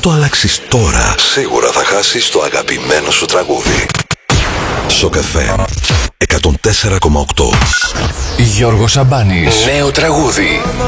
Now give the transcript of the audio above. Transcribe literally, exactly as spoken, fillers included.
το αλλάξεις τώρα, σίγουρα θα χάσεις το αγαπημένο σου τραγούδι. Σοκ εφ εμ εκατόν τέσσερα κόμμα οκτώ. Γιώργος Σαμπάνης. Νέο τραγούδι.